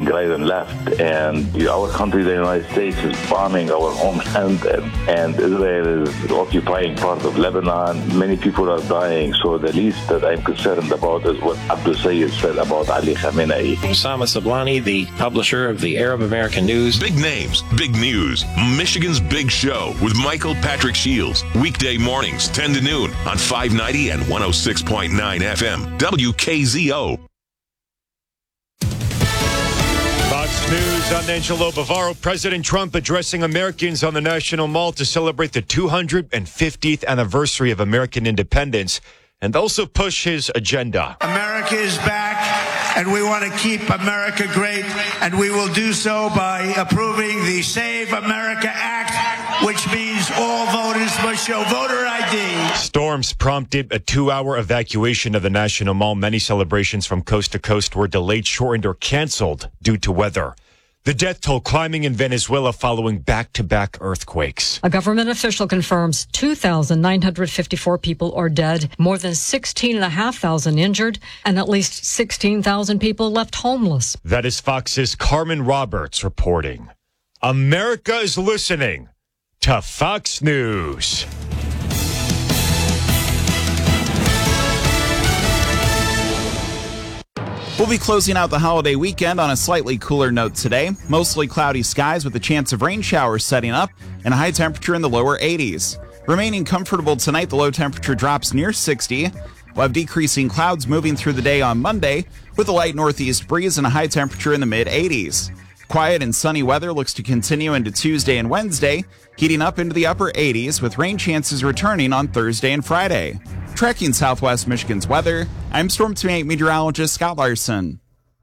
right and left. And our country, the United States, is bombing our homeland, and Israel is occupying part of Lebanon. Many people are dying. So the least that I'm concerned about is what Abdul Sayyid said about Ali Khamenei. Osama Sablani, the publisher of the Arab American News. Big names, big news. Michigan's Big Show with Michael Patrick Shields. Weekday mornings, 10 to noon on 590 and 106.9 FM. WKZO. Fox News, I'm Angelo Bavaro. President Trump addressing Americans on the National Mall to celebrate the 250th anniversary of American independence and also push his agenda. America is back, and we want to keep America great, and we will do so by approving the Save America Act, which means all voters must show voter ID. Storms prompted a 2-hour evacuation of the National Mall. Many celebrations from coast to coast were delayed, shortened, or canceled due to weather. The death toll climbing in Venezuela following back-to-back earthquakes. A government official confirms 2,954 people are dead, more than 16,500 injured, and at least 16,000 people left homeless. That is Fox's Carmen Roberts reporting. America is listening to Fox News. We'll be closing out the holiday weekend on a slightly cooler note today. Mostly cloudy skies with a chance of rain showers setting up and a high temperature in the lower 80s. Remaining comfortable tonight, the low temperature drops near 60. We'll have decreasing clouds moving through the day on Monday with a light northeast breeze and a high temperature in the mid-80s. Quiet and sunny weather looks to continue into Tuesday and Wednesday, heating up into the upper 80s with rain chances returning on Thursday and Friday. Tracking Southwest Michigan's weather, I'm Storm Team 8 meteorologist Scott Larson.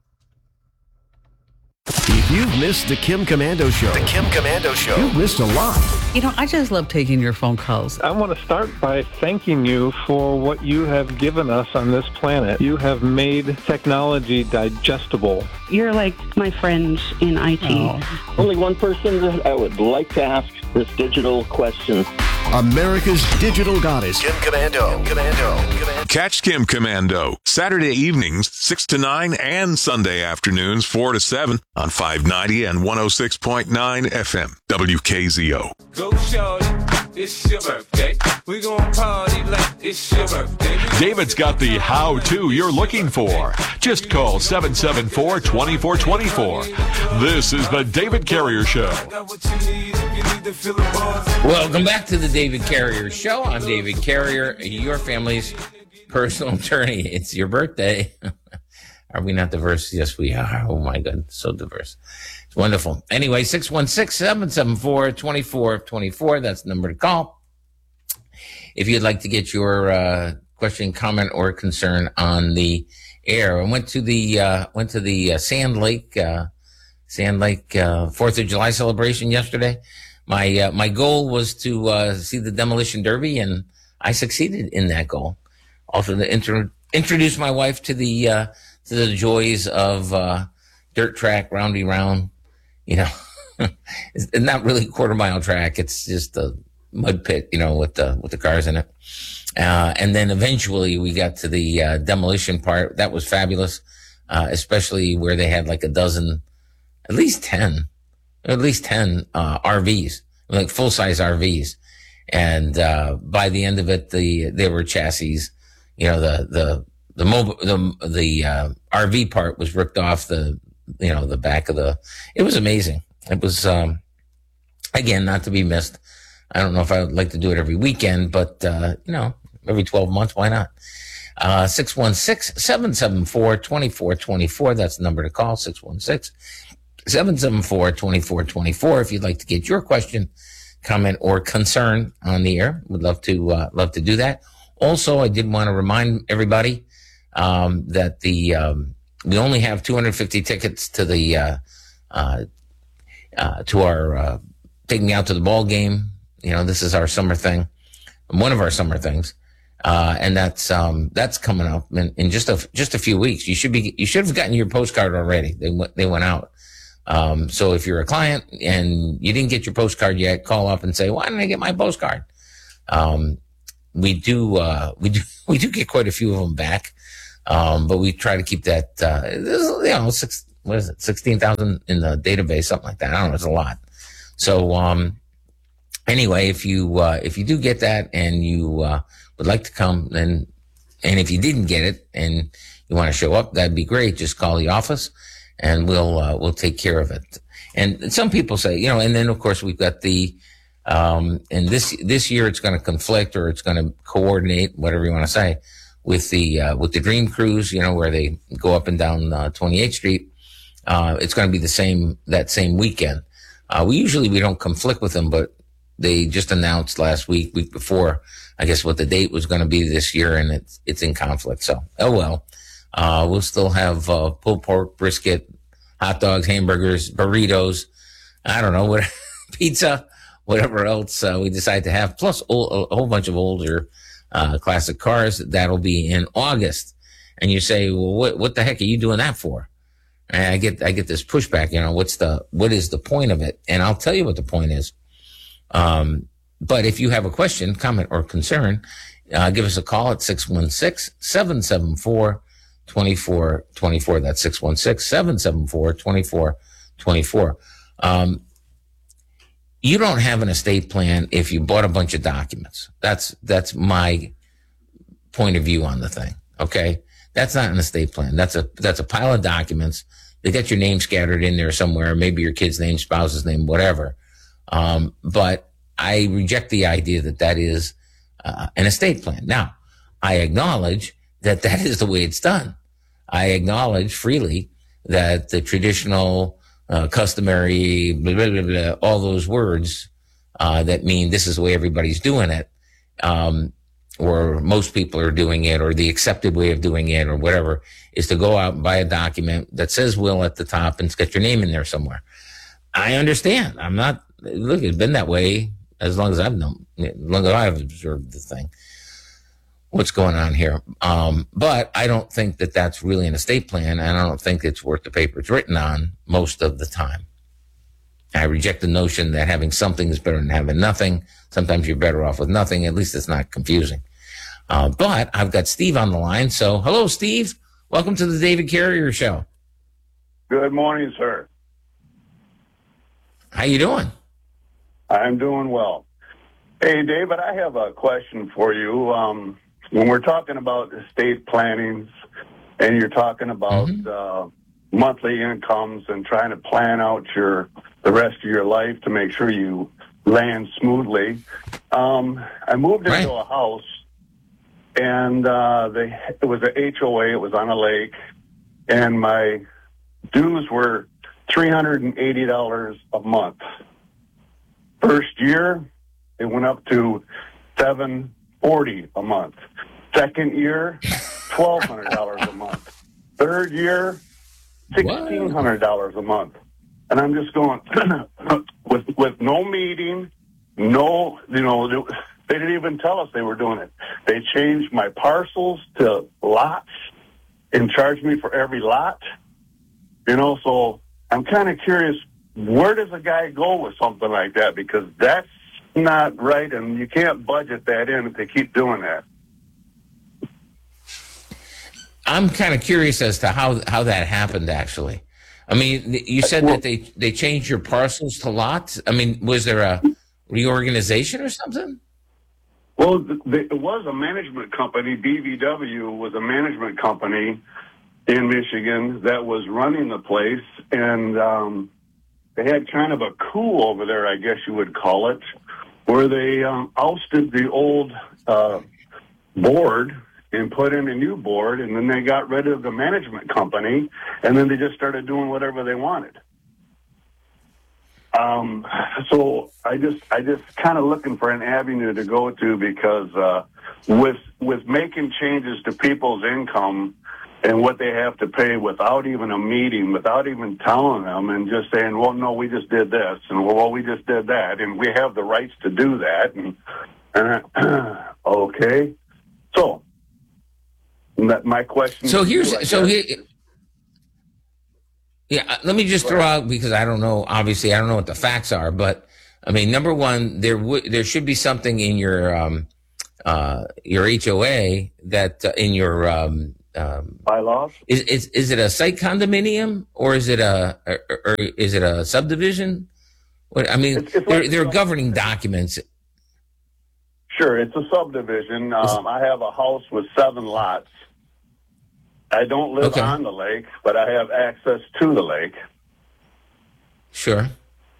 If you've missed the Kim Komando Show, you've missed a lot. You know, I just love taking your phone calls. I want to start by thanking you for what you have given us on this planet. You have made technology digestible. You're like my friends in IT. Oh. Only one person that I would like to ask this digital question. America's digital goddess, Kim Komando. Catch Kim Komando Saturday evenings 6 to 9 and Sunday afternoons 4 to 7 on 590 and 106.9 FM WKZO. Go shorty, it's your birthday. We gon' party like it's your birthday. David's got the how-to you're looking for. Just call 774-2424. This is the David Carrier Show. Welcome back to the David Carrier Show. I'm David Carrier, your family's personal attorney. It's your birthday. Are we not diverse? Yes, we are. Oh, my God. So diverse. It's wonderful. Anyway, 616-774-2424. That's the number to call. If you'd like to get your question, comment, or concern on the air. I went to the Sand Lake 4th of July celebration yesterday. My goal was to see the Demolition Derby, and I succeeded in that goal. Also to introduce my wife to the joys of dirt track, roundy round. You know, it's not really a quarter-mile track. It's just a mud pit, you know, with the cars in it. And then eventually we got to the demolition part. That was fabulous, especially where they had like at least 10 RVs, like full-size RVs. And by the end of it, they were chassis. You know, the RV part was ripped off the back of it was amazing. It was, again, not to be missed. I don't know if I would like to do it every weekend, but, every 12 months, why not? 616-774-2424. That's the number to call, 616-774-2424. If you'd like to get your question, comment, or concern on the air, would love to do that. Also, I did want to remind everybody, that we only have 250 tickets to our taking me out to the ball game. You know, this is our summer thing, one of our summer things, and that's coming up in just a few weeks. You should have gotten your postcard already. They went out. So if you're a client and you didn't get your postcard yet, call up and say, "Why didn't I get my postcard?" We do get quite a few of them back. But we try to keep that, what is it, 16,000 in the database, something like that. I don't know. It's a lot. So, anyway, if you do get that and you, would like to come, then, and if you didn't get it and you want to show up, that'd be great. Just call the office and we'll take care of it. And some people say, you know, and then of course we've got the, and this year it's going to conflict or it's going to coordinate, whatever you want to say, with the Dream Cruise, you know, where they go up and down 28th Street. It's going to be that same weekend. We don't conflict with them, but they just announced last week before, I guess, what the date was going to be this year, and it's in conflict. So, oh well. We'll still have pulled pork, brisket, hot dogs, hamburgers, burritos, I don't know, what pizza, whatever else we decide to have, plus a whole bunch of older classic cars. That'll be in August. And you say, well, what the heck are you doing that for? And I get this pushback, you know, what is the point of it? And I'll tell you what the point is. But if you have a question, comment, or concern, give us a call at 616-774-2424. That's 616-774-2424. You don't have an estate plan if you bought a bunch of documents. That's my point of view on the thing. Okay. That's not an estate plan. That's a pile of documents. They got your name scattered in there somewhere, maybe your kid's name, spouse's name, whatever. But I reject the idea that is an estate plan. Now, I acknowledge that is the way it's done. I acknowledge freely that the traditional, customary, blah, blah, blah, blah, all those words that mean this is the way everybody's doing it, or most people are doing it, or the accepted way of doing it, or whatever, is to go out and buy a document that says will at the top and get your name in there somewhere. I understand. Look, it's been that way as long as I've known, as long as I've observed the thing, what's going on here. But I don't think that that's really an estate plan, and I don't think it's worth the paper it's written on most of the time. I reject the notion that having something is better than having nothing. Sometimes you're better off with nothing. At least it's not confusing. But I've got Steve on the line. So hello, Steve. Welcome to the David Carrier Show. Good morning, sir. How you doing? I'm doing well. Hey, David, I have a question for you. When we're talking about estate plannings and you're talking about monthly incomes and trying to plan out the rest of your life to make sure you land smoothly, I moved into a house, and it was an HOA. It was on a lake, and my dues were $380 a month. First year, it went up to $740 a month. Second year, $1,200 a month. Third year, $1,600 a month. And I'm just going with no meeting, no, you know, they didn't even tell us they were doing it. They changed my parcels to lots and charged me for every lot. You know, so I'm kind of curious, where does a guy go with something like that? Because that's not right, and you can't budget that in if they keep doing that. I'm kind of curious as to how that happened, actually. I mean, you said that they changed your parcels to lots. I mean, was there a reorganization or something? Well, it was a management company. BVW was a management company in Michigan that was running the place, and they had kind of a coup over there, I guess you would call it, where they ousted the old board and put in a new board, and then they got rid of the management company, and then they just started doing whatever they wanted. So I just kind of looking for an avenue to go to, because with making changes to people's income and what they have to pay without even a meeting, without even telling them, and just saying, well, no, we just did this, and well, we just did that, and we have the rights to do that. And okay. So my question. So yeah, let me just throw out, because I don't know, obviously I don't know what the facts are, but I mean, number one, there should be something in your HOA that in your bylaws. Is it a site condominium or is it a subdivision? What I mean, they're governing documents. Sure, it's a subdivision. I have a house with 7 lots. I don't live on the lake, but I have access to the lake. Sure.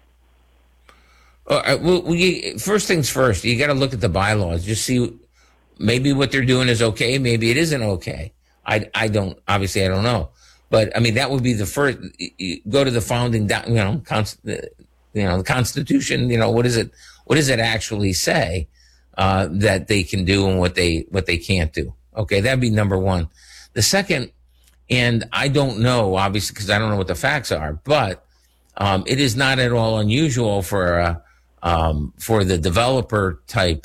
All right, well, first things first, you got to look at the bylaws. Just see maybe what they're doing is okay. Maybe it isn't okay. I don't know. But I mean, that would be the first. You go to the founding, the Constitution. What is it? What does it actually say that they can do and what they can't do? Okay, that'd be number one. The second, and I don't know, obviously, because I don't know what the facts are, but it is not at all unusual for the developer type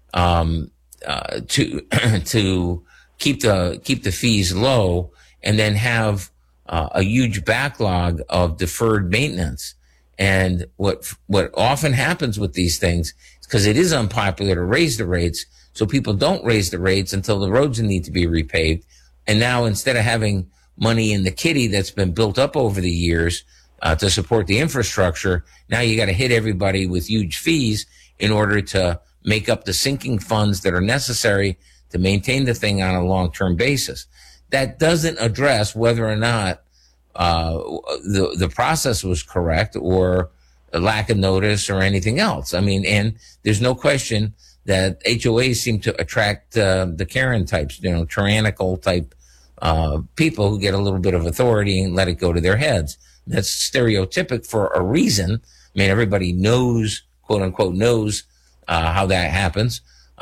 to keep the fees low and then have a huge backlog of deferred maintenance. And what often happens with these things is because it is unpopular to raise the rates, so people don't raise the rates until the roads need to be repaved. And now instead of having money in the kitty that's been built up over the years to support the infrastructure, now you got to hit everybody with huge fees in order to make up the sinking funds that are necessary to maintain the thing on a long-term basis. That doesn't address whether or not the process was correct or a lack of notice or anything else. I mean, and there's no question that HOAs seem to attract the Karen types, tyrannical type people who get a little bit of authority and let it go to their heads. That's stereotypic for a reason. I mean, everybody knows, quote unquote, knows how that happens.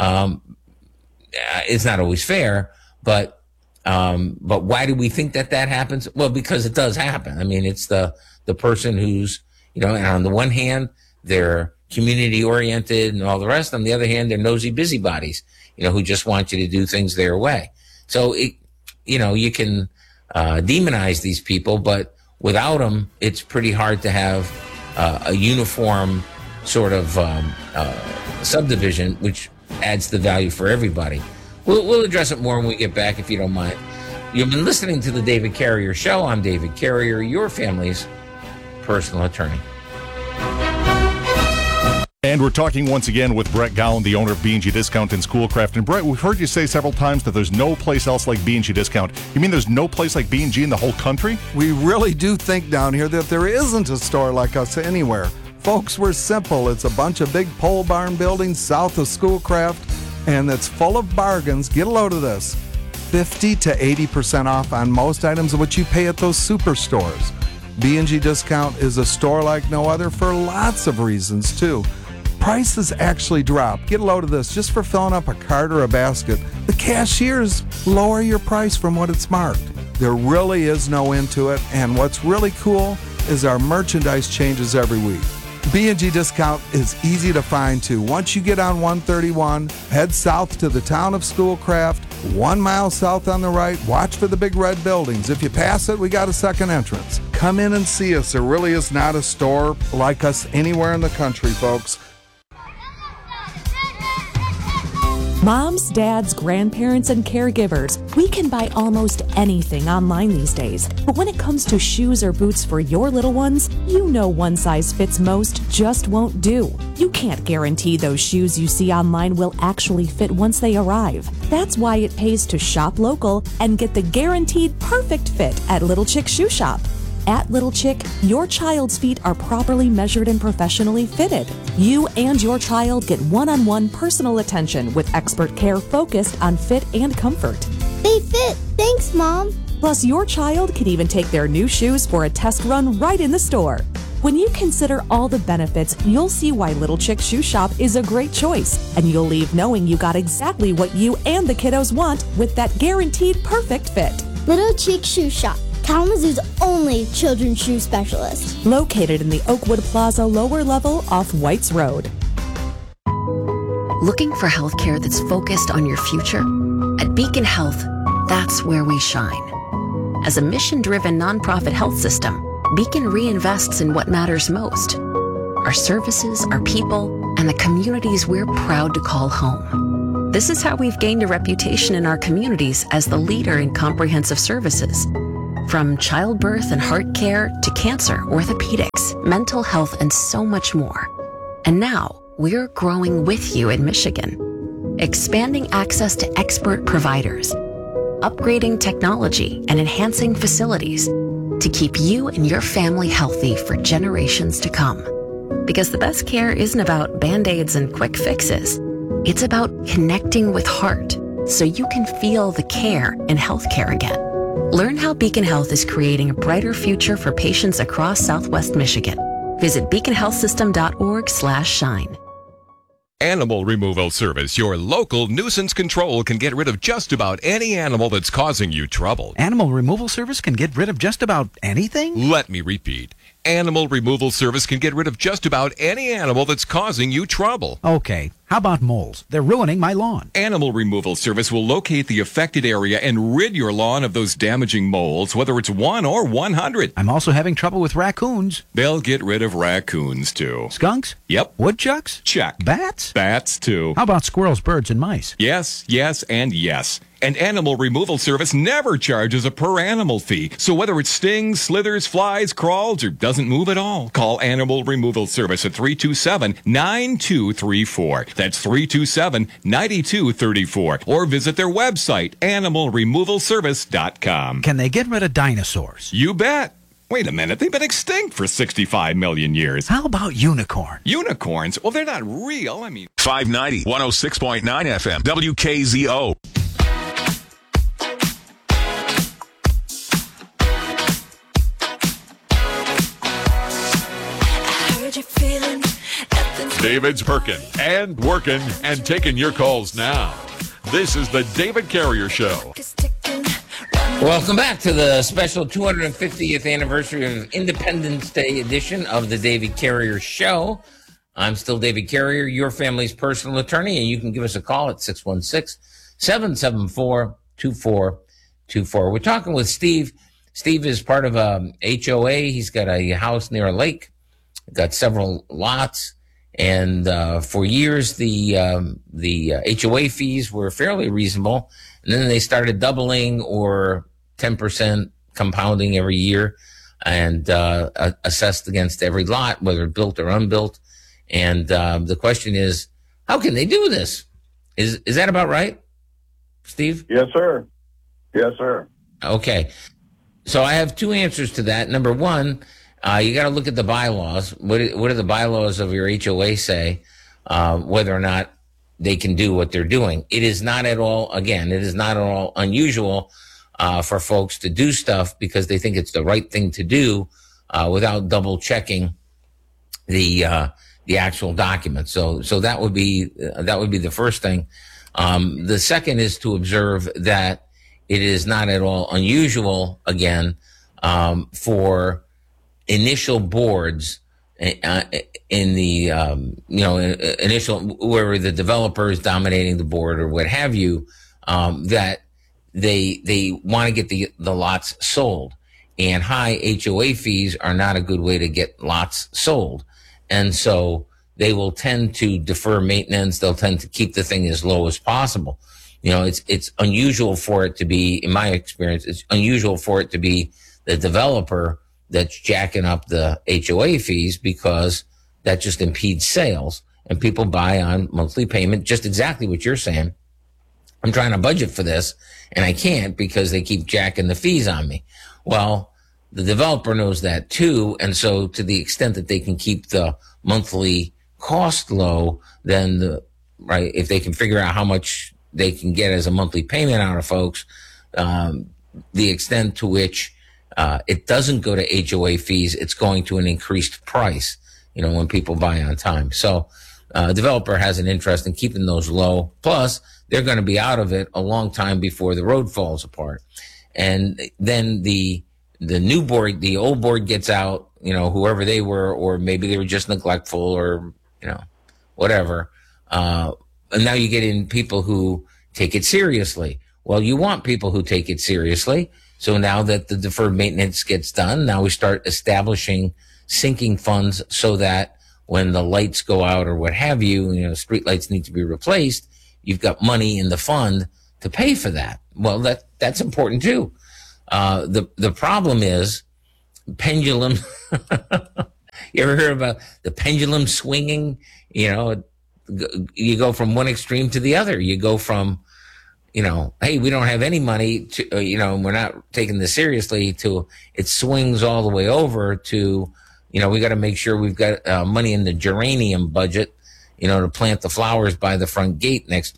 It's not always fair, but why do we think that happens? Well, because it does happen. I mean, it's the person who's, and on the one hand, they're community oriented and all the rest. On the other hand, they're nosy busybodies, who just want you to do things their way. So you can demonize these people, but without them, it's pretty hard to have a uniform sort of subdivision, which adds the value for everybody. We'll address it more when we get back, if you don't mind. You've been listening to the David Carrier Show. I'm David Carrier, your family's personal attorney. And we're talking once again with Brett Gowan, the owner of B&G Discount in Schoolcraft. And Brett, we've heard you say several times that there's no place else like B&G Discount. You mean there's no place like B&G in the whole country? We really do think down here that there isn't a store like us anywhere. Folks, we're simple. It's a bunch of big pole barn buildings south of Schoolcraft, and it's full of bargains. Get a load of this. 50 to 80% off on most items of what you pay at those superstores. B&G Discount is a store like no other for lots of reasons, too. Prices actually drop. Get a load of this just for filling up a cart or a basket. The cashiers lower your price from what it's marked. There really is no end to it, and what's really cool is our merchandise changes every week. B&G Discount is easy to find, too. Once you get on 131, head south to the town of Schoolcraft, 1 mile south on the right, watch for the big red buildings. If you pass it, we got a second entrance. Come in and see us. There really is not a store like us anywhere in the country, folks. Moms, dads, grandparents, and caregivers, we can buy almost anything online these days. But when it comes to shoes or boots for your little ones, one size fits most just won't do. You can't guarantee those shoes you see online will actually fit once they arrive. That's why it pays to shop local and get the guaranteed perfect fit at Little Chick Shoe Shop. At Little Chick, your child's feet are properly measured and professionally fitted. You and your child get one-on-one personal attention with expert care focused on fit and comfort. They fit. Thanks, Mom. Plus, your child can even take their new shoes for a test run right in the store. When you consider all the benefits, you'll see why Little Chick Shoe Shop is a great choice, and you'll leave knowing you got exactly what you and the kiddos want with that guaranteed perfect fit. Little Chick Shoe Shop, Kalamazoo's only children's shoe specialist. Located in the Oakwood Plaza lower level off Whites Road. Looking for healthcare that's focused on your future? At Beacon Health, that's where we shine. As a mission-driven nonprofit health system, Beacon reinvests in what matters most: our services, our people, and the communities we're proud to call home. This is how we've gained a reputation in our communities as the leader in comprehensive services. From childbirth and heart care to cancer, orthopedics, mental health, and so much more. And now, we're growing with you in Michigan, expanding access to expert providers, upgrading technology, and enhancing facilities to keep you and your family healthy for generations to come. Because the best care isn't about Band-Aids and quick fixes. It's about connecting with heart so you can feel the care in healthcare again. Learn how Beacon Health is creating a brighter future for patients across Southwest Michigan. Visit beaconhealthsystem.org/shine. Animal Removal Service, your local nuisance control, can get rid of just about any animal that's causing you trouble. Animal Removal Service can get rid of just about anything? Let me repeat. Animal Removal Service can get rid of just about any animal that's causing you trouble. Okay, how about moles? They're ruining my lawn. Animal Removal Service will locate the affected area and rid your lawn of those damaging moles, whether it's 1 or 100. I'm also having trouble with raccoons. They'll get rid of raccoons, too. Skunks? Yep. Woodchucks? Check. Bats? Bats, too. How about squirrels, birds, and mice? Yes, yes, and yes. And Animal Removal Service never charges a per-animal fee. So whether it stings, slithers, flies, crawls, or doesn't move at all, call Animal Removal Service at 327-9234. That's 327-9234. Or visit their website, animalremovalservice.com. Can they get rid of dinosaurs? You bet. Wait a minute, they've been extinct for 65 million years. How about unicorns? Unicorns? Well, they're not real. 590, 106.9 FM, WKZO. David's perking and working and taking your calls now. This is the David Carrier Show. Welcome back to the special 250th anniversary of Independence Day edition of the David Carrier Show. I'm still David Carrier, your family's personal attorney, and you can give us a call at 616-774-2424. We're talking with Steve. Steve is part of a HOA. He's got a house near a lake, got several lots. And for years, the HOA fees were fairly reasonable. And then they started doubling or 10% compounding every year and assessed against every lot, whether built or unbuilt. And the question is, how can they do this? Is that about right, Steve? Yes, sir. Yes, sir. Okay. So I have two answers to that. Number one, you got to look at the bylaws. What do the bylaws of your HOA say, whether or not they can do what they're doing? It is not at all unusual for folks to do stuff because they think it's the right thing to do without double checking the actual document. So that would be the first thing. The second is to observe that it is not at all unusual, again, for initial boards in the initial, whoever the developer is dominating the board or what have you, that they want to get the lots sold, and high HOA fees are not a good way to get lots sold, and so they will tend to defer maintenance. They'll tend to keep the thing as low as possible. It's unusual for it to be, in my experience, it's unusual for it to be the developer that's jacking up the HOA fees because that just impedes sales and people buy on monthly payment. Just exactly what you're saying. I'm trying to budget for this and I can't because they keep jacking the fees on me. Well, the developer knows that too. And so to the extent that they can keep the monthly cost low, then if they can figure out how much they can get as a monthly payment out of folks, the extent to which it doesn't go to HOA fees, it's going to an increased price, when people buy on time. So developer has an interest in keeping those low. Plus, they're going to be out of it a long time before the road falls apart. And then the new board, the old board gets out, whoever they were, or maybe they were just neglectful or, whatever. And now you get in people who take it seriously. Well, you want people who take it seriously. So now that the deferred maintenance gets done, now we start establishing sinking funds so that when the lights go out or what have you, street lights need to be replaced, you've got money in the fund to pay for that. Well, that's important too. The problem is pendulum. You ever heard about the pendulum swinging? You go from one extreme to the other. You go from, hey, we don't have any money to, we're not taking this seriously, to it swings all the way over to, we got to make sure we've got money in the geranium budget, to plant the flowers by the front gate next.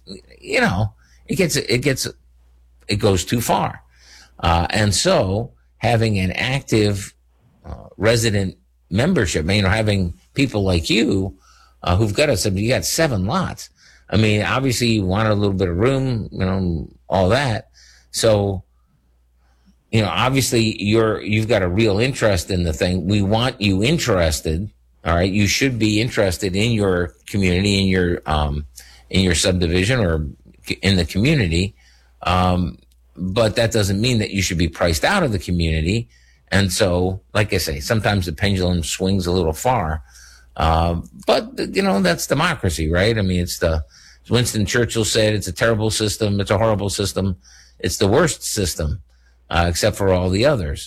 It goes too far. And so having an active resident membership, having people like you who've got you got 7 lots. I mean, obviously you want a little bit of room, all that. So, obviously you've got a real interest in the thing. We want you interested. All right. You should be interested in your community, in your subdivision or in the community. But that doesn't mean that you should be priced out of the community. And so, like I say, sometimes the pendulum swings a little far. But that's democracy, right? I mean, it's Winston Churchill said, it's a terrible system. It's a horrible system. It's the worst system, except for all the others.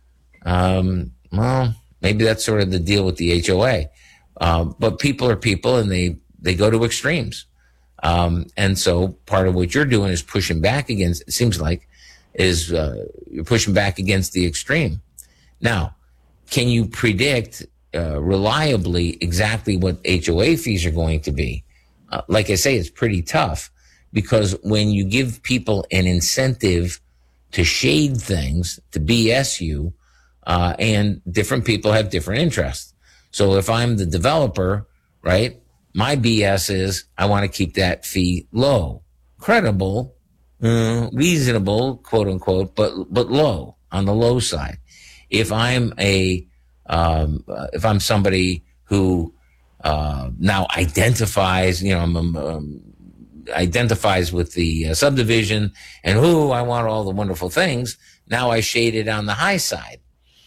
Well, maybe that's sort of the deal with the HOA. But people are people, and they go to extremes. And so part of what you're doing is pushing back against, it seems like, you're pushing back against the extreme. Now, can you predict reliably exactly what HOA fees are going to be? Like I say, it's pretty tough, because when you give people an incentive to shade things, to BS you, and different people have different interests. So if I'm the developer, right, my BS is I want to keep that fee low, credible, reasonable, quote unquote, but low, on the low side. If I'm if I'm somebody who now identifies, identifies with the subdivision, and I want all the wonderful things, now I shade it on the high side.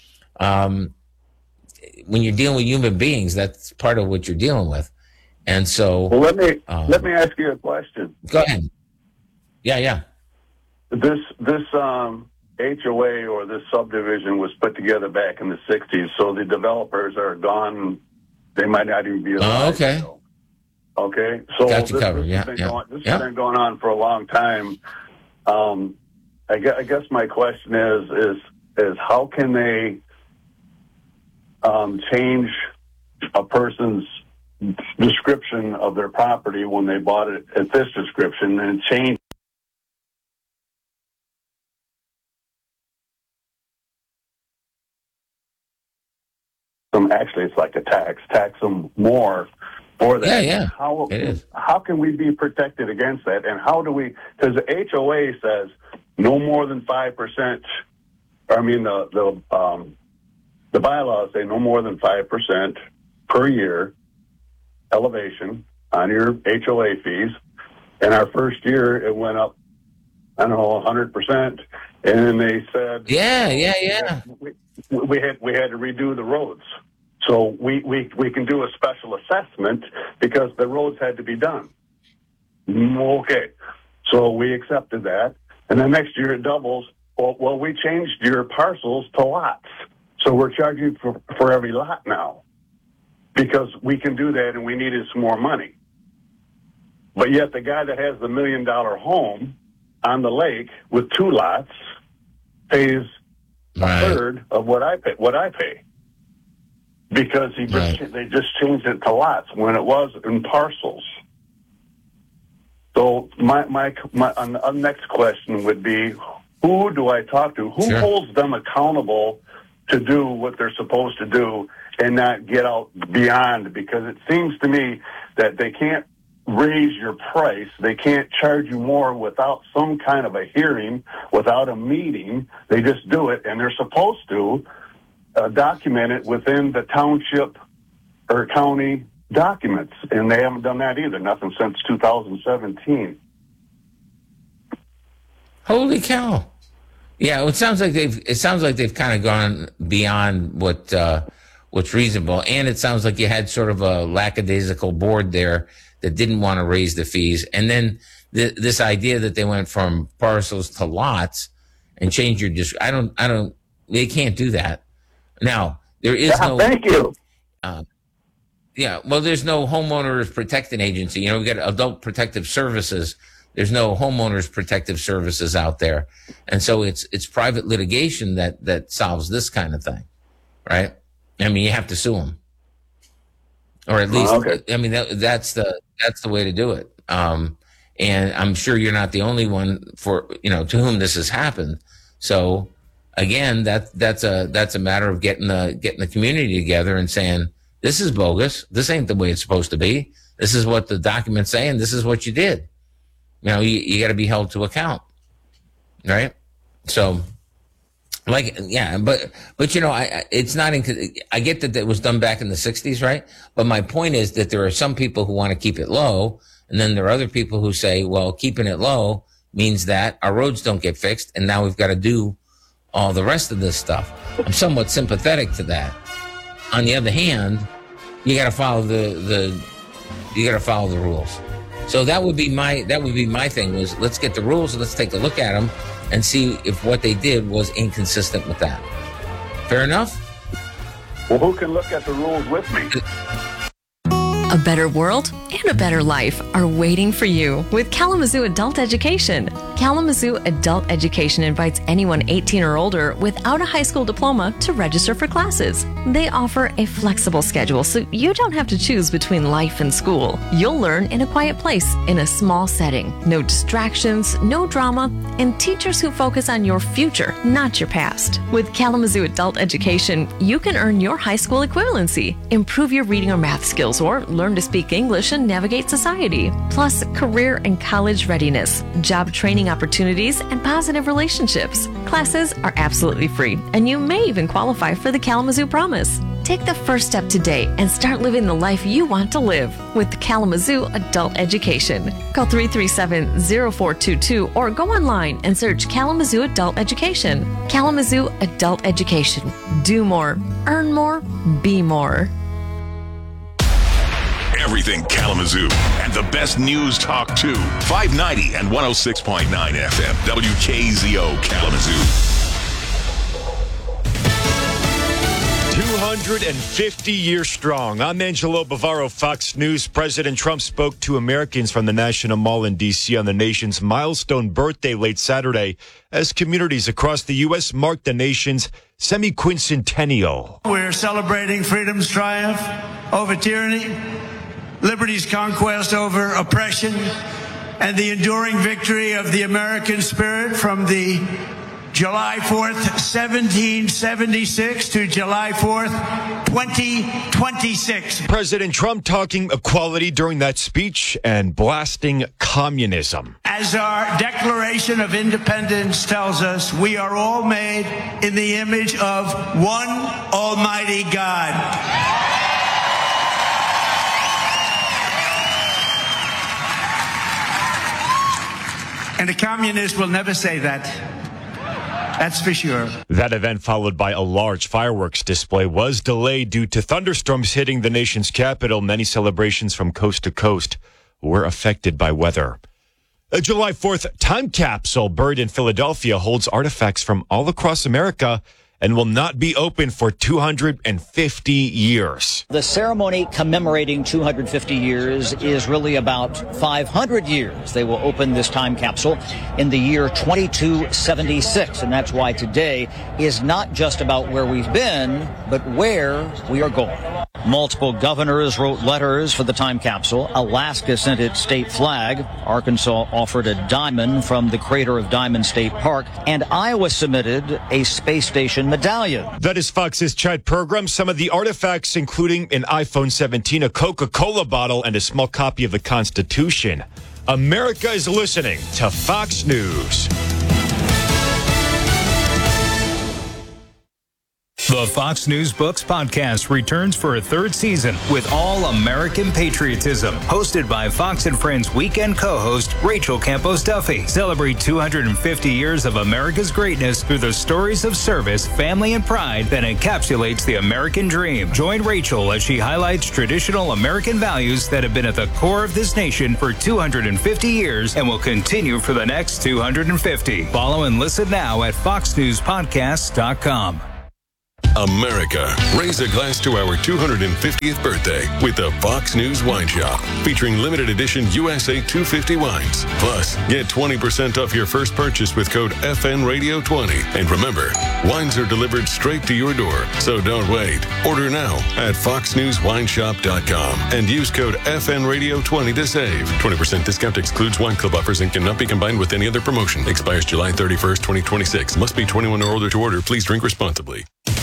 When you're dealing with human beings, that's part of what you're dealing with. And so, well, let me ask you a question. Go ahead. Yeah. This HOA or this subdivision was put together back in the 60s, so the developers are gone. They might not even be alive. Oh, okay. Okay. So got you covered. This has been going on for a long time. I guess my question is how can they change a person's description of their property when they bought it at this description and change them? Actually, it's like a tax them more for that. Yeah. How can we be protected against that? And how do we, because the HOA says no more than 5%, I mean, the bylaws say no more than 5% per year elevation on your HOA fees. And our first year, it went up, 100%. And then they said, yeah. We had to redo the roads. So we can do a special assessment because the roads had to be done. Okay. So we accepted that. And then next year it doubles. Well, we changed your parcels to lots. So we're charging for every lot now because we can do that and we needed some more money. But yet the guy that has the $1 million home on the lake with 2 lots pays a third of what I pay. Because they just changed it to lots when it was in parcels. So my next question would be, who do I talk to? Who holds them accountable to do what they're supposed to do and not get out beyond? Because it seems to me that they can't raise your price. They can't charge you more without some kind of a hearing, without a meeting. They just do it, and they're supposed to document it within the township or county documents, and they haven't done that either. Nothing since 2017. Holy cow! Yeah, it sounds like they've kind of gone beyond what's reasonable, and it sounds like you had sort of a lackadaisical board there that didn't want to raise the fees, and then this idea that they went from parcels to lots and changed your they can't do that. Now, there is Thank you. There's no homeowners protection agency. We got adult protective services. There's no homeowners protective services out there. And so it's private litigation that solves this kind of thing, right? I mean, you have to sue them. Or at least, I mean, that's the way to do it. And I'm sure you're not the only one to whom this has happened. So again, that's a matter of getting the community together and saying, this is bogus. This ain't the way it's supposed to be. This is what the document's saying. This is what you did. You got to be held to account, right? So, but it's not. I get that was done back in the 60s, right? But my point is that there are some people who want to keep it low, and then there are other people who say, well, keeping it low means that our roads don't get fixed, and now we've got to do all the rest of this stuff. I'm somewhat sympathetic to that. On the other hand, you got to follow the rules. So that would be my thing was, let's get the rules and let's take a look at them and see if what they did was inconsistent with that. Fair enough? Well, who can look at the rules with me? A better world and a better life are waiting for you with Kalamazoo Adult Education. Kalamazoo Adult Education invites anyone 18 or older without a high school diploma to register for classes. They offer a flexible schedule so you don't have to choose between life and school. You'll learn in a quiet place, in a small setting. No distractions, no drama, and teachers who focus on your future, not your past. With Kalamazoo Adult Education, you can earn your high school equivalency, improve your reading or math skills, or learn to speak English and navigate society. Plus, career and college readiness, job training opportunities, and positive relationships. Classes are absolutely free, and you may even qualify for the Kalamazoo Promise. Take the first step today and start living the life you want to live with Kalamazoo Adult Education. Call 337-0422 or go online and search Kalamazoo Adult Education. Kalamazoo Adult Education. Do more, earn more, be more. Everything Kalamazoo and the best news talk too. 590 and 106.9 FM. WKZO Kalamazoo. 250 years strong. I'm Angelo Bavaro, Fox News. President Trump spoke to Americans from the National Mall in D.C. on the nation's milestone birthday late Saturday as communities across the U.S. marked the nation's semi-quincentennial. We're celebrating freedom's triumph over tyranny, liberty's conquest over oppression, and the enduring victory of the American spirit from the July 4th, 1776 to July 4th, 2026. President Trump talking equality during that speech and blasting communism. As our Declaration of Independence tells us, we are all made in the image of one Almighty God. And a communist will never say that. That's for sure. That event, followed by a large fireworks display, was delayed due to thunderstorms hitting the nation's capital. Many celebrations from coast to coast were affected by weather. A July 4th time capsule buried in Philadelphia holds artifacts from all across America and will not be open for 250 years. The ceremony commemorating 250 years is really about 500 years. They will open this time capsule in the year 2276, and that's why today is not just about where we've been, but where we are going. Multiple governors wrote letters for the time capsule. Alaska sent its state flag. Arkansas offered a diamond from the crater of Diamond State Park, and Iowa submitted a space station medallion. That is Fox's chat program. Some of the artifacts, including an iPhone 17, a Coca-Cola bottle, and a small copy of the Constitution. America is listening to Fox News. The Fox News Books podcast returns for a third season with All American Patriotism, hosted by Fox and Friends weekend co-host Rachel Campos Duffy. Celebrate 250 years of America's greatness through the stories of service, family, and pride that encapsulates the American dream. Join Rachel as she highlights traditional American values that have been at the core of this nation for 250 years and will continue for the next 250. Follow and listen now at foxnewspodcast.com. America, raise a glass to our 250th birthday with the Fox News Wine Shop, featuring limited edition USA 250 wines. Plus, get 20% off your first purchase with code FNRadio20. And remember, wines are delivered straight to your door, so don't wait. Order now at foxnewswineshop.com and use code FNRadio20 to save. 20% discount excludes wine club offers and cannot be combined with any other promotion. Expires July 31st, 2026. Must be 21 or older to order. Please drink responsibly.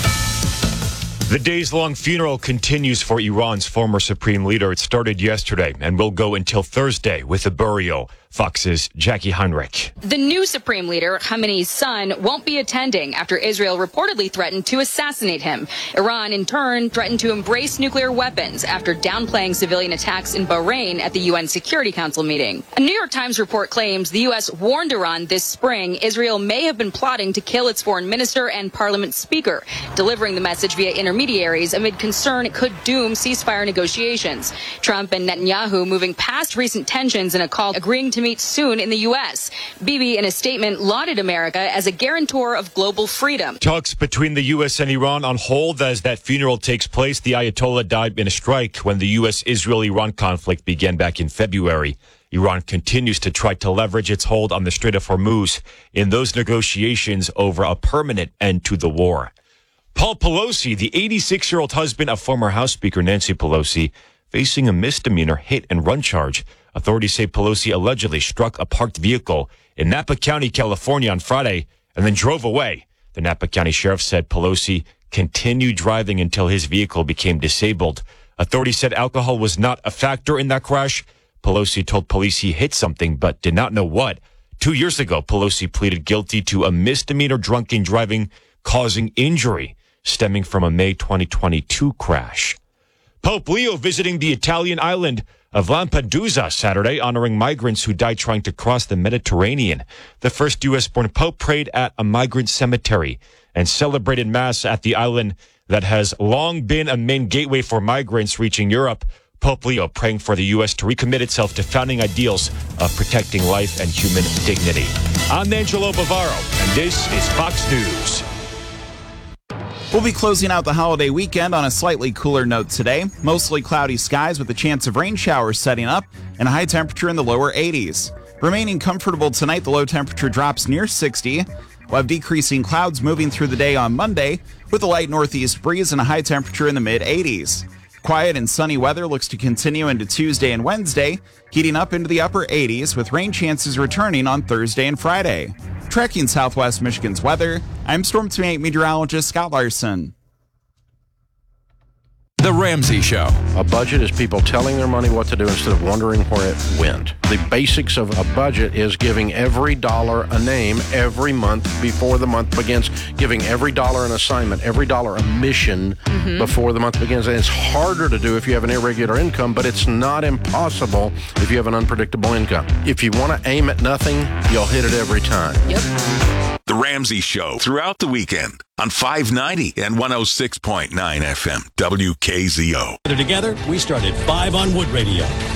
The days-long funeral continues for Iran's former supreme leader. It started yesterday and will go until Thursday with a burial. Fox's Jackie Heinrich. The new supreme leader, Khamenei's son, won't be attending after Israel reportedly threatened to assassinate him. Iran, in turn, threatened to embrace nuclear weapons after downplaying civilian attacks in Bahrain at the UN Security Council meeting. A New York Times report claims the U.S. warned Iran this spring Israel may have been plotting to kill its foreign minister and parliament speaker, delivering the message via intermediaries amid concern it could doom ceasefire negotiations. Trump and Netanyahu moving past recent tensions in a call agreeing to meet soon in the U.S. Bibi, in a statement, lauded America as a guarantor of global freedom. Talks between the U.S. and Iran on hold as that funeral takes place. The Ayatollah died in a strike when the U.S.-Israel-Iran conflict began back in February. Iran continues to try to leverage its hold on the Strait of Hormuz in those negotiations over a permanent end to the war. Paul Pelosi, the 86-year-old husband of former House Speaker Nancy Pelosi, facing a misdemeanor hit-and-run charge. Authorities say Pelosi allegedly struck a parked vehicle in Napa County, California on Friday and then drove away. The Napa County Sheriff said Pelosi continued driving until his vehicle became disabled. Authorities said alcohol was not a factor in that crash. Pelosi told police he hit something but did not know what. 2 years ago, Pelosi pleaded guilty to a misdemeanor drunken driving causing injury stemming from a May 2022 crash. Pope Leo visiting the Italian island of Lampedusa Saturday, honoring migrants who died trying to cross the Mediterranean. The first U.S.-born Pope prayed at a migrant cemetery and celebrated Mass at the island that has long been a main gateway for migrants reaching Europe. Pope Leo praying for the U.S. to recommit itself to founding ideals of protecting life and human dignity. I'm Angelo Bavaro, and this is Fox News. We'll be closing out the holiday weekend on a slightly cooler note today. Mostly cloudy skies with a chance of rain showers setting up and a high temperature in the lower 80s. Remaining comfortable tonight, the low temperature drops near 60. We'll have decreasing clouds moving through the day on Monday with a light northeast breeze and a high temperature in the mid-80s. Quiet and sunny weather looks to continue into Tuesday and Wednesday, heating up into the upper 80s with rain chances returning on Thursday and Friday. Tracking Southwest Michigan's weather, I'm Storm Team 8 meteorologist Scott Larson. The Ramsey Show. A budget is people telling their money what to do instead of wondering where it went. The basics of a budget is giving every dollar a name every month before the month begins, giving every dollar an assignment, every dollar a mission before the month begins. And it's harder to do if you have an irregular income, but it's not impossible if you have an unpredictable income. If you want to aim at nothing, you'll hit it every time. Yep. The Ramsey Show throughout the weekend on 590 and 106.9 FM, WKZO. Together, we started 5 on Wood Radio.